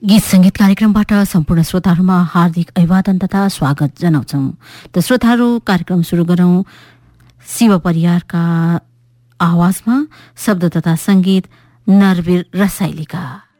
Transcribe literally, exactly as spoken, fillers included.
गीत संगीत कार्यक्रमबाट सम्पूर्ण श्रोताहरूमा हार्दिक अभिवादन तथा स्वागत जनाउँछौं। त श्रोताहरू, कार्यक्रम सुरु गरौं। शिव परियारका आवाजमा शब्द तथा संगीत नरवीर रसाइलीका।